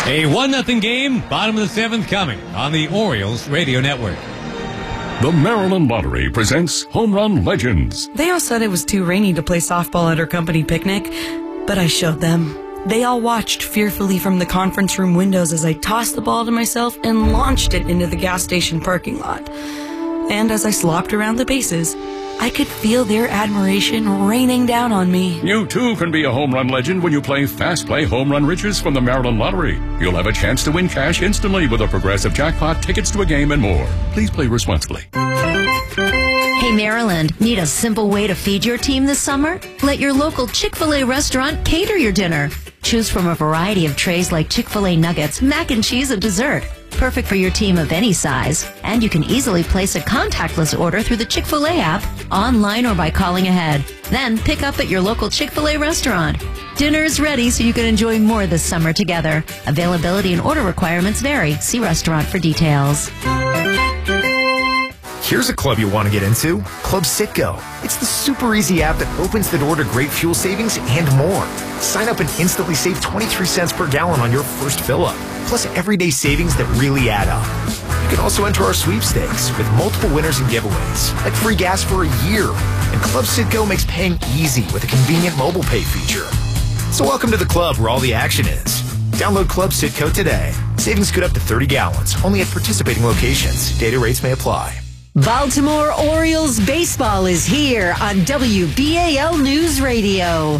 A 1-0 game, bottom of the seventh coming on the Orioles Radio Network. The Maryland Lottery presents Home Run Legends. They all said it was too rainy to play softball at our company picnic, but I showed them. They all watched fearfully from the conference room windows as I tossed the ball to myself and launched it into the gas station parking lot. And as I slopped around the bases, I could feel their admiration raining down on me. You too can be a home run legend when you play Fast Play Home Run Riches from the Maryland Lottery. You'll have a chance to win cash instantly with a progressive jackpot, tickets to a game, and more. Please play responsibly. Hey Maryland, need a simple way to feed your team this summer? Let your local Chick-fil-A restaurant cater your dinner. Choose from a variety of trays like Chick-fil-A nuggets, mac and cheese, and dessert. Perfect for your team of any size. And you can easily place a contactless order through the Chick-fil-A app, online or by calling ahead. Then pick up at your local Chick-fil-A restaurant. Dinner is ready so you can enjoy more this summer together. Availability and order requirements vary. See restaurant for details. Here's a club you want to get into, Club Citgo. It's the super easy app that opens the door to great fuel savings and more. Sign up and instantly save 23 cents per gallon on your first fill-up, plus everyday savings that really add up. You can also enter our sweepstakes with multiple winners and giveaways, like free gas for a year. And Club Citgo makes paying easy with a convenient mobile pay feature. So welcome to the club where all the action is. Download Club Citgo today. Savings good up to 30 gallons, only at participating locations. Data rates may apply. Baltimore Orioles baseball is here on WBAL News Radio.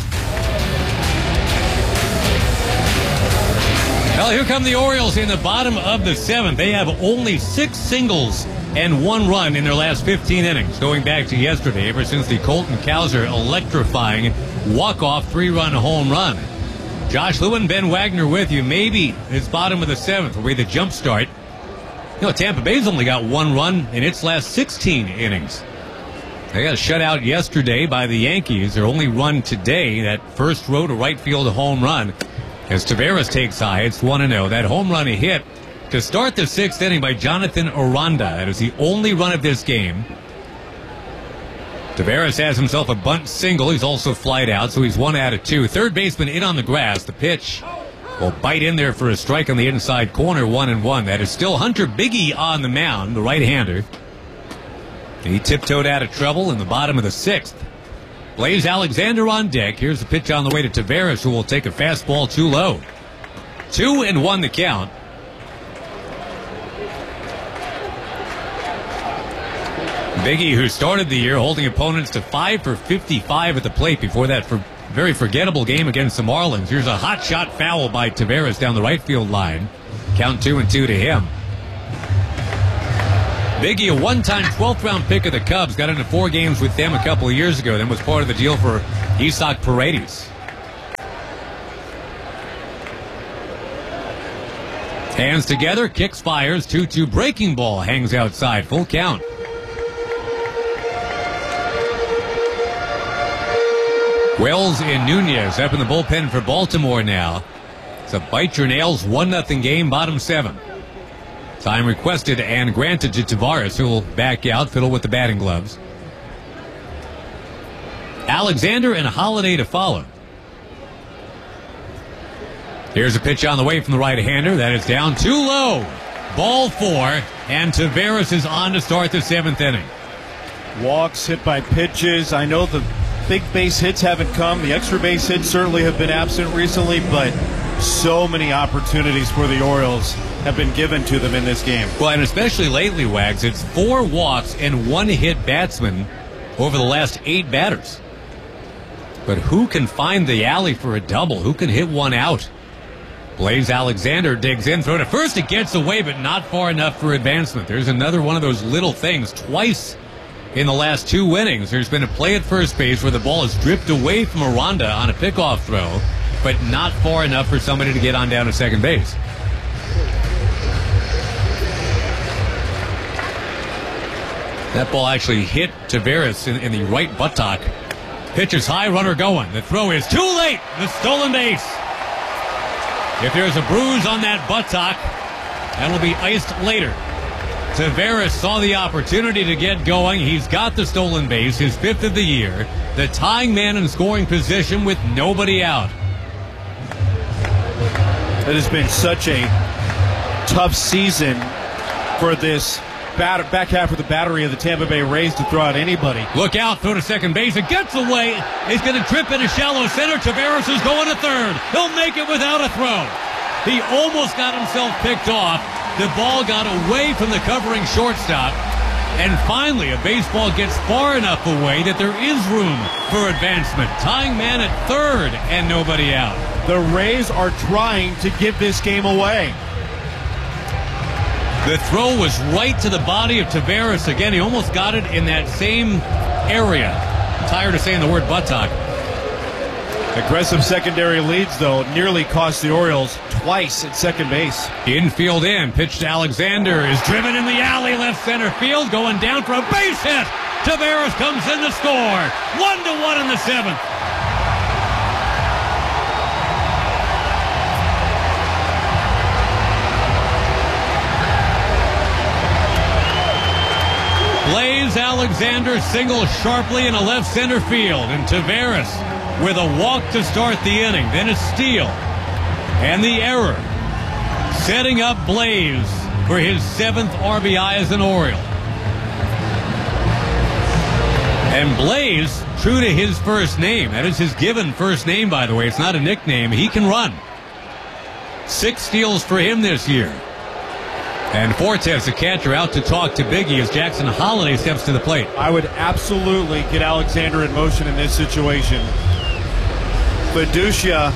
Well, here come the Orioles in the bottom of the seventh. They have only 6 singles and 1 run in their last 15 innings, going back to yesterday, ever since the Colton Cowser electrifying walk-off 3-run home run. Josh Lewin, Ben Wagner with you. Maybe it's bottom of the seventh will be the jump start. You know, Tampa Bay's only got 1 run in its last 16 innings. They got shut out yesterday by the Yankees. Their only run today, that first row to right field home run, as Taveras takes high. It's 1-0. That home run he hit to start the 6th inning by Jonathan Aranda. That is the only run of this game. Taveras has himself a bunt single. He's also flied out, so he's 1 out of 2. Third baseman in on the grass. The pitch will bite in there for a strike on the inside corner, 1-1. That is still Hunter Biggie on the mound, the right-hander. He tiptoed out of trouble in the bottom of the 6th. Blaze Alexander on deck. Here's the pitch on the way to Taveras, who will take a fastball too low. 2-1 the count. Biggie, who started the year holding opponents to 5 for 55 at the plate before that very forgettable game against the Marlins. Here's a hot shot foul by Taveras down the right field line. Count 2-2 to him. Biggie, a one-time 12th round pick of the Cubs, got into 4 games with them a couple of years ago, then was part of the deal for Isaac Paredes. Hands together, kicks, fires, 2-2 breaking ball, hangs outside, full count. Wells and Nunez up in the bullpen for Baltimore now. It's a bite your nails 1-0 game, bottom 7. Time requested and granted to Taveras, who will back out, fiddle with the batting gloves. Alexander and Holiday to follow. Here's a pitch on the way from the right-hander. That is down too low. Ball 4, and Taveras is on to start the 7th inning. Walks, hit by pitches. I know the big base hits haven't come. The extra base hits certainly have been absent recently, but so many opportunities for the Orioles have been given to them in this game. Well, and especially lately, Wags, it's 4 walks and 1 hit batsman over the last 8 batters. But who can find the alley for a double? Who can hit one out? Blaze Alexander digs in, throw to first. It gets away, but not far enough for advancement. There's another one of those little things. Twice in the last 2 innings, there's been a play at first base where the ball is dripped away from Aranda on a pickoff throw, but not far enough for somebody to get on down to second base. That ball actually hit Taveras in the right buttock. Pitch is high, runner going. The throw is too late. The stolen base. If there's a bruise on that buttock, that'll be iced later. Taveras saw the opportunity to get going. He's got the stolen base, his 5th of the year. The tying man in scoring position with nobody out. It has been such a tough season for this back half of the battery of the Tampa Bay Rays to throw out anybody. Look out, throw to second base. It gets away. He's going to trip into shallow center. Taveras is going to third. He'll make it without a throw. He almost got himself picked off. The ball got away from the covering shortstop. And finally, a baseball gets far enough away that there is room for advancement. Tying man at third and nobody out. The Rays are trying to give this game away. The throw was right to the body of Taveras. Again, he almost got it in that same area. I'm tired of saying the word buttock. Aggressive secondary leads, though, nearly cost the Orioles twice at second base. Infield in, pitch to Alexander, is driven in the alley, left center field, going down for a base hit. Taveras comes in to score. 1-1 in the seventh. Blaze Alexander singles sharply in a left center field, and Taveras with a walk to start the inning, then a steal, and the error, setting up Blaze for his 7th RBI as an Oriole. And Blaze, true to his first name, that is his given first name, by the way, it's not a nickname, he can run. 6 steals for him this year. And Fortes, the catcher, out to talk to Biggie as Jackson Holliday steps to the plate. I would absolutely get Alexander in motion in this situation. Fiducia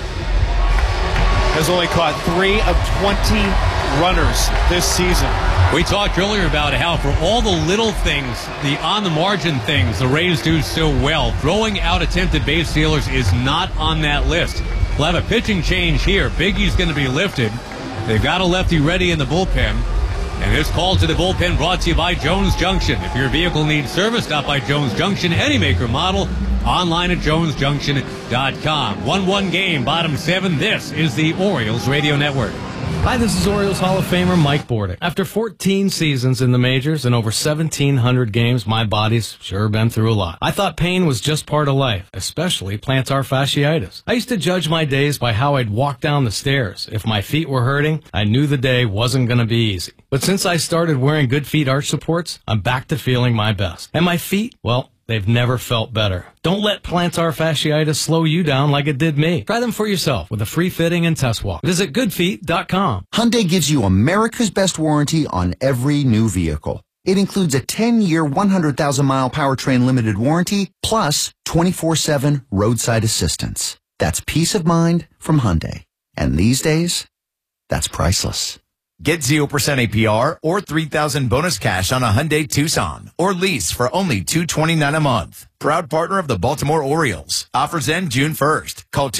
has only caught 3 of 20 runners this season. We talked earlier about how for all the little things, the on-the-margin things, the Rays do so well. Throwing out attempted base stealers is not on that list. We'll have a pitching change here. Biggie's going to be lifted. They've got a lefty ready in the bullpen. And this call to the bullpen brought to you by Jones Junction. If your vehicle needs service, stop by Jones Junction, any maker model, online at jonesjunction.com. 1-1 game, bottom 7. This is the Orioles Radio Network. Hi, this is Orioles Hall of Famer Mike Bordick. After 14 seasons in the majors and over 1,700 games, my body's sure been through a lot. I thought pain was just part of life, especially plantar fasciitis. I used to judge my days by how I'd walk down the stairs. If my feet were hurting, I knew the day wasn't going to be easy. But since I started wearing Good Feet arch supports, I'm back to feeling my best. And my feet, well, they've never felt better. Don't let plantar fasciitis slow you down like it did me. Try them for yourself with a free fitting and test walk. Visit goodfeet.com. Hyundai gives you America's best warranty on every new vehicle. It includes a 10-year, 100,000-mile powertrain limited warranty, plus 24/7 roadside assistance. That's peace of mind from Hyundai. And these days, that's priceless. Get 0% APR or $3,000 bonus cash on a Hyundai Tucson or lease for only $229 a month. Proud partner of the Baltimore Orioles. Offers end June 1st. Call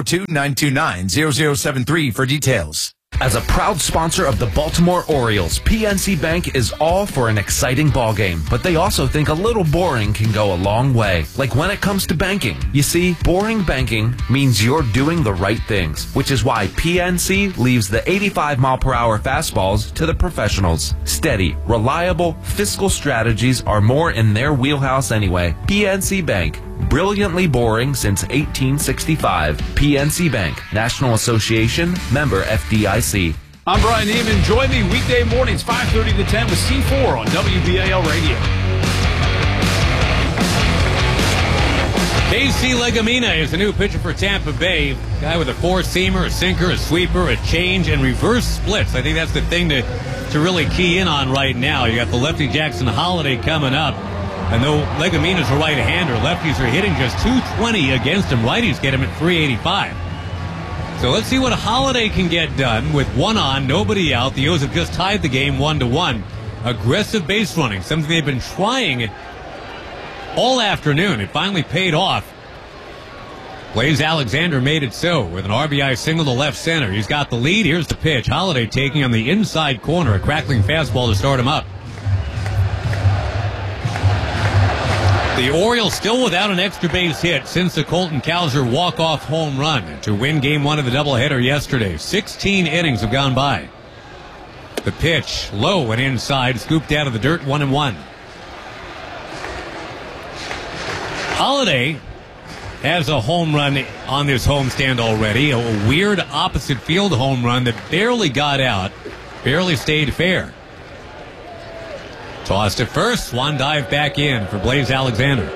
202-929-0073 for details. As a proud sponsor of the Baltimore Orioles, PNC Bank is all for an exciting ballgame, but they also think a little boring can go a long way, like when it comes to banking. You see, boring banking means you're doing the right things, which is why PNC leaves the 85-mile-per-hour fastballs to the professionals. Steady, reliable, fiscal strategies are more in their wheelhouse anyway. PNC Bank. Brilliantly boring since 1865. PNC Bank, National Association, member FDIC. I'm Brian Neiman. Join me weekday mornings, 5:30 to 10 with C4 on WBAL Radio. Casey Legumina is the new pitcher for Tampa Bay. Guy with a 4-seamer, a sinker, a sweeper, a change, and reverse splits. I think that's the thing to really key in on right now. You got the lefty Jackson Holliday coming up. And though Legumina's a right-hander, lefties are hitting just .220 against him. Righties get him at .385. So let's see what Holliday can get done with one on, nobody out. The O's have just tied the game 1-1. Aggressive base running, something they've been trying all afternoon. It finally paid off. Blaze Alexander made it so with an RBI single to left center. He's got the lead. Here's the pitch. Holliday taking on the inside corner, a crackling fastball to start him up. The Orioles still without an extra base hit since the Colton Cowser walk-off home run to win Game 1 of the doubleheader yesterday. 16 innings have gone by. The pitch, low and inside, scooped out of the dirt, 1-1. Holliday has a home run on this homestand already. A weird opposite field home run that barely got out, barely stayed fair. Tossed to first, swan dive back in for Blaze Alexander.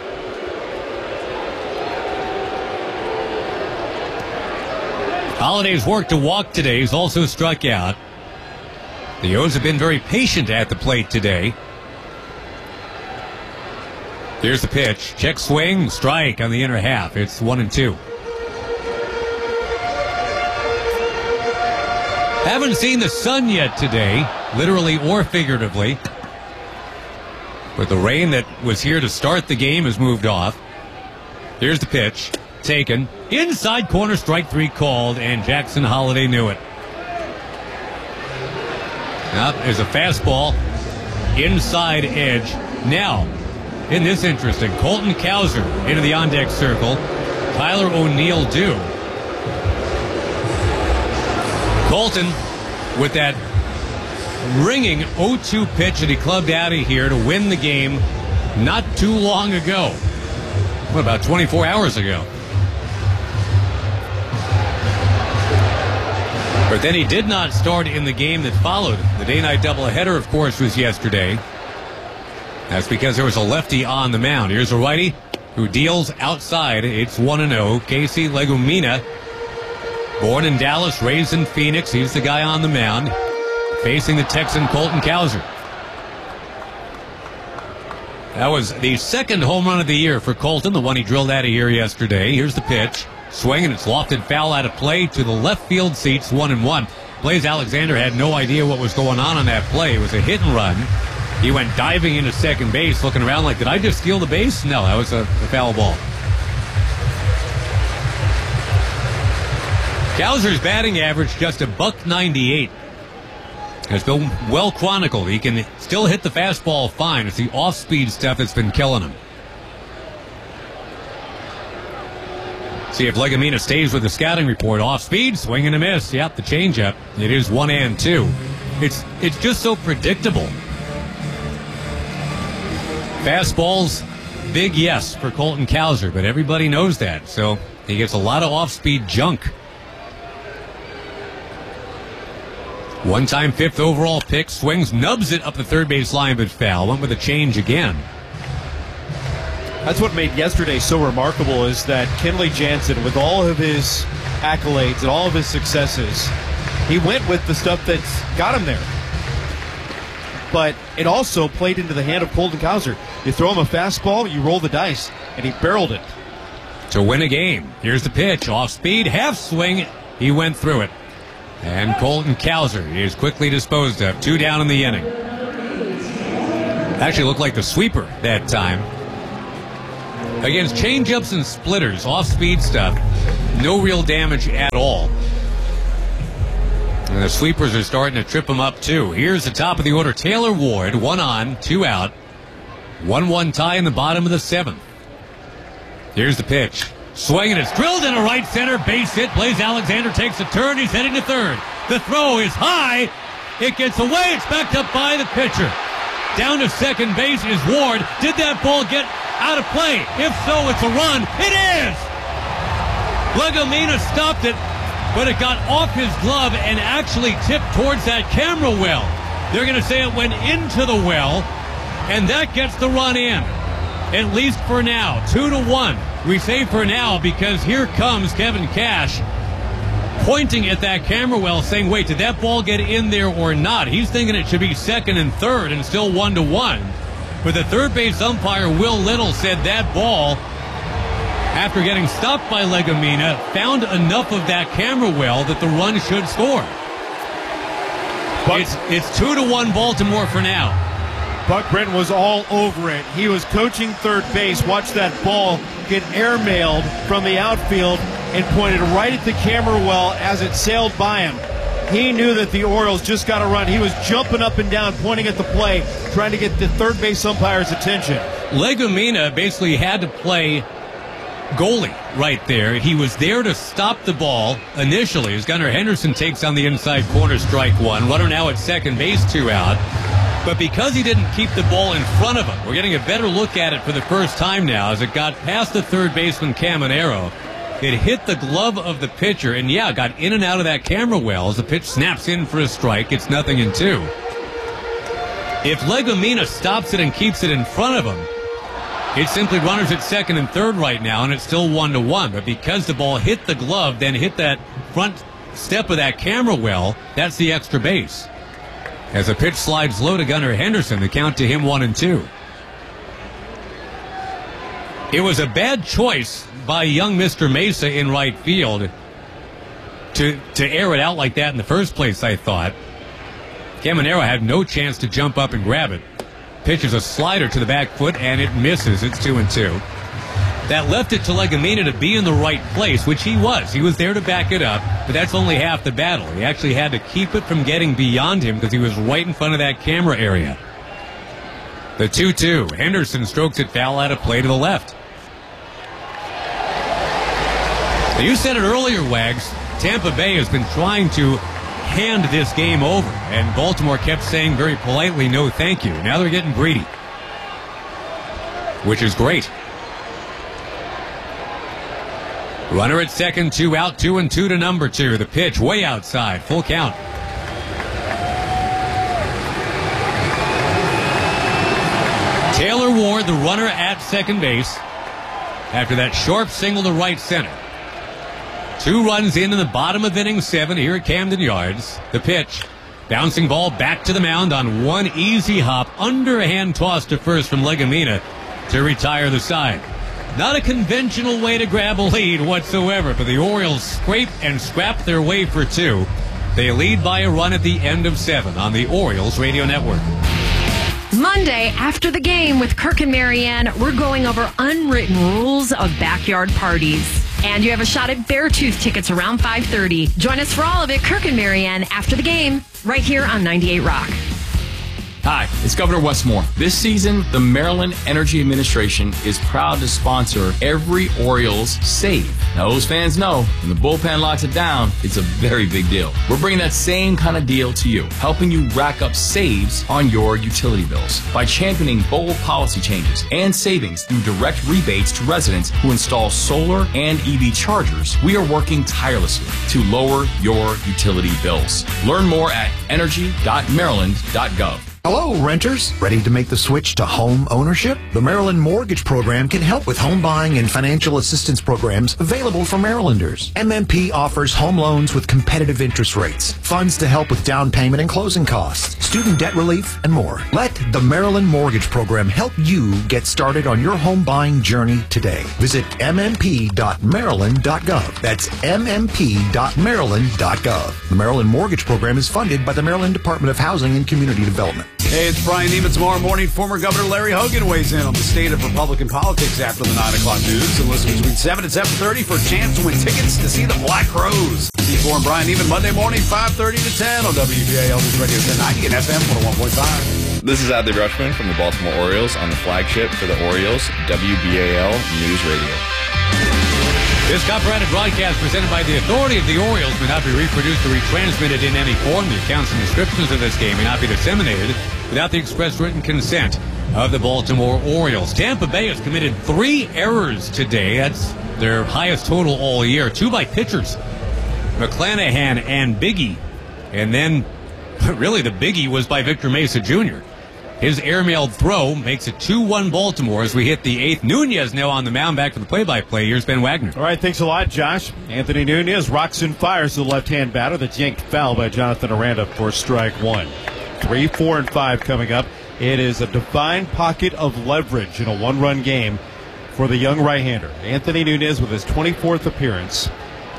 Holiday's worked to walk today. He's also struck out. The O's have been very patient at the plate today. Here's the pitch. Check swing, strike on the inner half. It's 1-2. Haven't seen the sun yet today, literally or figuratively. But the rain that was here to start the game has moved off. Here's the pitch. Taken. Inside corner, strike 3 called, and Jackson Holliday knew it. Now, there's a fastball. Inside edge. Now, isn't this interesting? Colton Cowser into the on-deck circle. Tyler O'Neill due. Colton with that ringing 0-2 pitch that he clubbed out of here to win the game not too long ago. What, about 24 hours ago? But then he did not start in the game that followed. The day-night doubleheader, of course, was yesterday. That's because there was a lefty on the mound. Here's a righty who deals outside. It's 1-0. Casey Legumina, born in Dallas, raised in Phoenix. He's the guy on the mound, facing the Texan Colton Cowser. That was the second home run of the year for Colton, the one he drilled out of here yesterday. Here's the pitch. Swing, and it's lofted foul out of play to the left field seats, 1-1. Blaze Alexander had no idea what was going on that play. It was a hit and run. He went diving into second base, looking around like, did I just steal the base? No, that was a foul ball. Cowser's batting average just $198. It's been well chronicled. He can still hit the fastball fine. It's the off-speed stuff that's been killing him. See if Legumina stays with the scouting report. Off-speed, swing and a miss. Yep, the changeup. It is 1-2. It's just so predictable. Fastballs, big yes for Colton Cowser, but everybody knows that, so he gets a lot of off-speed junk. One-time 5th overall pick, swings, nubs it up the third base line, but foul. Went with a change again. That's what made yesterday so remarkable, is that Kenley Jansen, with all of his accolades and all of his successes, he went with the stuff that's got him there. But it also played into the hand of Colton Cowser. You throw him a fastball, you roll the dice, and he barreled it. To win a game, here's the pitch. Off speed, half swing, he went through it. And Colton Cowser is quickly disposed of. 2 down in the inning. Actually looked like the sweeper that time. Against changeups and splitters, off-speed stuff, no real damage at all. And the sweepers are starting to trip him up, too. Here's the top of the order. Taylor Ward, 1 on, 2 out. 1-1 tie in the bottom of the 7th. Here's the pitch. Swing, and it's drilled into right center. Base hit. Blaze Alexander takes a turn. He's heading to third. The throw is high. It gets away. It's backed up by the pitcher. Down to second base is Ward. Did that ball get out of play? If so, it's a run. It is! Legumina stopped it, but it got off his glove and actually tipped towards that camera well. They're going to say it went into the well, and that gets the run in, at least for now. 2-1. We say for now because here comes Kevin Cash pointing at that camera well saying, wait, did that ball get in there or not? He's thinking it should be second and third and still 1-1. But the third base umpire, Will Little, said that ball, after getting stopped by Legumina, found enough of that camera well that the run should score. It's 2-1 Baltimore for now. Buck Britton was all over it. He was coaching third base. Watched that ball get airmailed from the outfield and pointed right at the camera well as it sailed by him. He knew that the Orioles just got a run. He was jumping up and down, pointing at the play, trying to get the third base umpire's attention. Legumina basically had to play goalie right there. He was there to stop the ball initially as Gunnar Henderson takes on the inside corner, strike 1. Runner now at second base, 2 out. But because he didn't keep the ball in front of him, we're getting a better look at it for the first time now as it got past the third baseman Caminero. It hit the glove of the pitcher and, got in and out of that camera well as the pitch snaps in for a strike. It's 0-2. If Legumina stops it and keeps it in front of him, it's simply runners at second and third right now, and it's still 1-1. But because the ball hit the glove, then hit that front step of that camera well, that's the extra base. As the pitch slides low to Gunnar Henderson, the count to him 1-2. It was a bad choice by young Mr. Mesa in right field to air it out like that in the first place, I thought. Caminero had no chance to jump up and grab it. Pitches a slider to the back foot, and it misses. It's 2-2. That left it to Legumina to be in the right place, which he was. He was there to back it up, but that's only half the battle. He actually had to keep it from getting beyond him because he was right in front of that camera area. The 2-2. Henderson strokes it foul out of play to the left. Now, you said it earlier, Wags. Tampa Bay has been trying to hand this game over, and Baltimore kept saying very politely, no thank you. Now they're getting greedy, which is great. Runner at second, 2 out, 2-2 to number 2. The pitch way outside, full count. Taylor Ward, the runner at second base, after that sharp single to right center. 2 runs in the bottom of inning 7 here at Camden Yards. The pitch, bouncing ball back to the mound on one easy hop, underhand toss to first from Legumina to retire the side. Not a conventional way to grab a lead whatsoever, but the Orioles scrape and scrap their way for 2. They lead by a run at the end of 7 on the Orioles Radio Network. Monday, after the game with Kirk and Marianne, we're going over unwritten rules of backyard parties. And you have a shot at Beartooth tickets around 5:30. Join us for all of it, Kirk and Marianne, after the game, right here on 98 Rock. Hi, it's Governor Westmore. This season, the Maryland Energy Administration is proud to sponsor every Orioles save. Now, those fans know when the bullpen locks it down, it's a very big deal. We're bringing that same kind of deal to you, helping you rack up saves on your utility bills by championing bold policy changes and savings through direct rebates to residents who install solar and EV chargers. We are working tirelessly to lower your utility bills. Learn more at energy.maryland.gov. Hello, renters. Ready to make the switch to home ownership? The Maryland Mortgage Program can help with home buying and financial assistance programs available for Marylanders. MMP offers home loans with competitive interest rates, funds to help with down payment and closing costs, student debt relief, and more. Let the Maryland Mortgage Program help you get started on your home buying journey today. Visit mmp.maryland.gov. That's mmp.maryland.gov. The Maryland Mortgage Program is funded by the Maryland Department of Housing and Community Development. Hey, it's Brian Neiman. Tomorrow morning, former Governor Larry Hogan weighs in on the state of Republican politics after the 9 o'clock news. And listen between 7 and 7:30 for a chance to win tickets to see the Black Crowes. C4 and Brian Neiman, Monday morning, 5:30 to 10 on WBAL News Radio 1090 and FM 101.5. This is Adley Rushman from the Baltimore Orioles on the flagship for the Orioles, WBAL News Radio. This copyrighted broadcast presented by the authority of the Orioles may not be reproduced or retransmitted in any form. The accounts and descriptions of this game may not be disseminated without the express written consent of the Baltimore Orioles. Tampa Bay has committed 3 errors today. That's their highest total all year. 2 by pitchers, McClanahan and Biggie. And then, really, the biggie was by Victor Mesa Jr. His airmailed throw makes it 2-1 Baltimore as we hit the 8th. Nunez now on the mound. Back for the play-by-play. Here's Ben Wagner. All right, thanks a lot, Josh. Anthony Nunez rocks and fires to the left-hand batter. That's yanked foul by Jonathan Aranda for strike 1. 3, 4, and 5 coming up. It is a divine pocket of leverage in a 1-run game for the young right-hander. Anthony Nunez with his 24th appearance.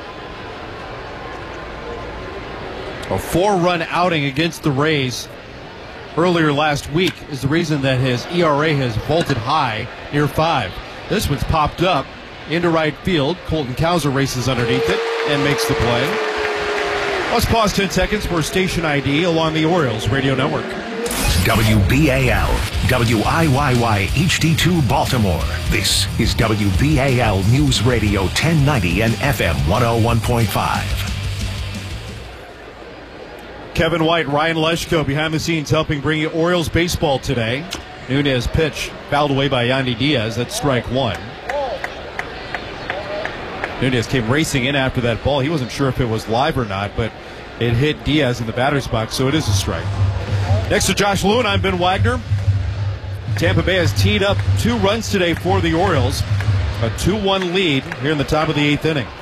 A 4-run outing against the Rays earlier last week is the reason that his ERA has vaulted high near 5. This one's popped up into right field. Colton Cowser races underneath it and makes the play. Let's pause 10 seconds for station ID along the Orioles Radio Network. WBAL, WIYY HD2 Baltimore. This is WBAL News Radio 1090 and FM 101.5. Kevin White, Ryan Leshko behind the scenes helping bring you Orioles baseball today. Nunez pitch fouled away by Yandy Diaz. That's strike one. Nunez came racing in after that ball. He wasn't sure if it was live or not, but it hit Diaz in the batter's box, so it is a strike. Next to Josh Lewin, I'm Ben Wagner. Tampa Bay has teed up 2 runs today for the Orioles. A 2-1 lead here in the top of the 8th inning.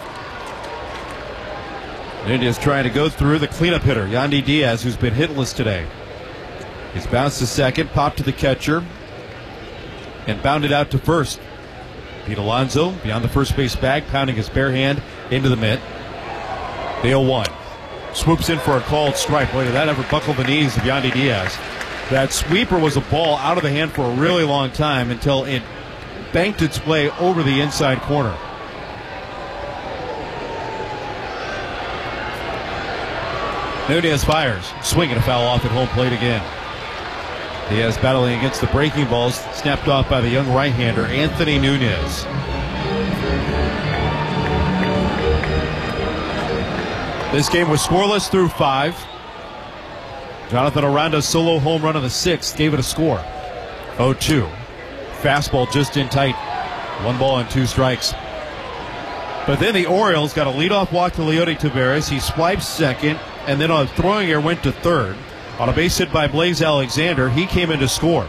Nunez trying to go through the cleanup hitter, Yandy Diaz, who's been hitless today. He's bounced to second, popped to the catcher, and bounded out to first. Pete Alonso beyond the first base bag, pounding his bare hand into the mitt. The 0-1. Swoops in for a called strike. Boy, did that ever buckle the knees of Yandy Diaz. That sweeper was a ball out of the hand for a really long time until it banked its way over the inside corner. Nunez fires. Swing and a foul off at home plate again. Diaz battling against the breaking balls, snapped off by the young right-hander, Anthony Nunez. This game was scoreless through 5. Jonathan Aranda's solo home run of the 6th gave it a score. 0-2. Fastball just in tight. 1 ball and 2 strikes. But then the Orioles got a leadoff walk to Leody Taveras. He swiped second, and then on a throwing error went to third. On a base hit by Blaze Alexander, he came in to score.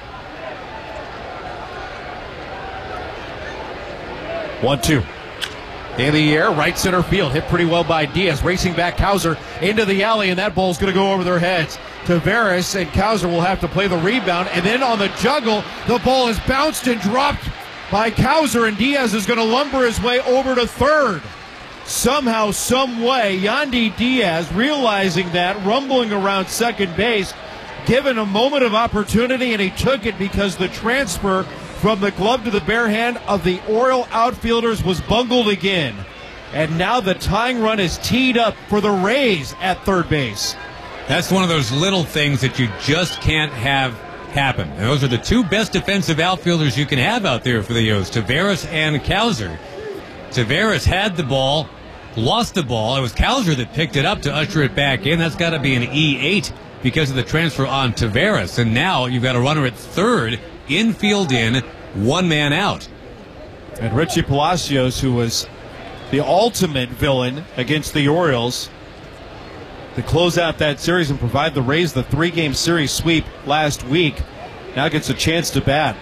1-2. In the air, right center field, hit pretty well by Diaz. Racing back Cowser into the alley, and that ball's going to go over their heads. Taveras and Cowser will have to play the rebound, and then on the juggle, the ball is bounced and dropped by Cowser, and Diaz is going to lumber his way over to third. Somehow, some way, Yandy Diaz, realizing that, rumbling around second base, given a moment of opportunity, and he took it because the transfer from the glove to the bare hand of the Oriole outfielders was bungled again. And now the tying run is teed up for the Rays at third base. That's one of those little things that you just can't have happen. And those are the 2 best defensive outfielders you can have out there for the O's, Taveras and Cowser. Taveras had the ball, lost the ball. It was Cowser that picked it up to usher it back in. That's got to be an E8 because of the transfer on Taveras. And now you've got a runner at third, infield in, 1 man out. And Richie Palacios, who was the ultimate villain against the Orioles to close out that series and provide the Rays the 3-game series sweep last week, now gets a chance to bat.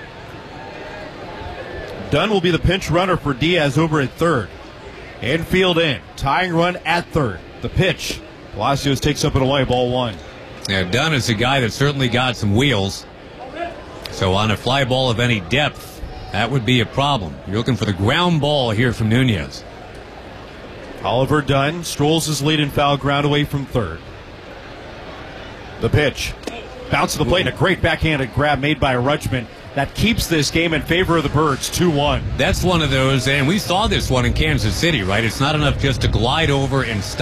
Dunn will be the pinch runner for Diaz over at third. Infield in, tying run at third. The pitch, Palacios takes up and away, ball 1. Yeah, Dunn is a guy that certainly got some wheels. So on a fly ball of any depth, that would be a problem. You're looking for the ground ball here from Nunez. Oliver Dunn strolls his lead and foul ground away from third. The pitch. Bounce to the plate, and a great backhanded grab made by Rutschman. That keeps this game in favor of the Birds, 2-1. That's one of those, and we saw this one in Kansas City, right? It's not enough just to glide over and stop.